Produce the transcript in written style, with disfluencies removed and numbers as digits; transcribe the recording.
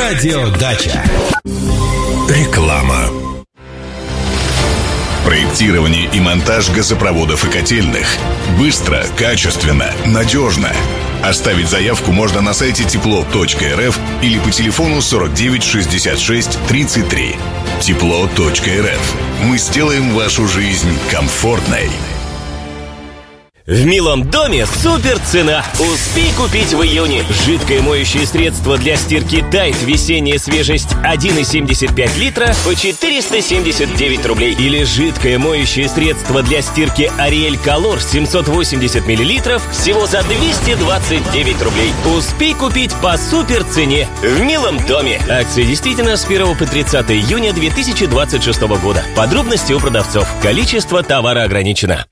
Радиодача. Реклама. Проектирование и монтаж газопроводов и котельных. Быстро, качественно, надежно. Оставить заявку можно на сайте тепло.рф или по телефону 49 66 33. Тепло.рф. Мы сделаем вашу жизнь комфортной. В «Милом доме» супер цена. Успей купить в июне. Жидкое моющее средство для стирки Тайд «Весенняя свежесть» 1,75 литра по 479 рублей. Или жидкое моющее средство для стирки Ариэль Колор 780 миллилитров всего за 229 рублей. Успей купить по супер цене. В «Милом доме». Акция действительно с 1 по 30 июня 2026 года. Подробности у продавцов. Количество товара ограничено.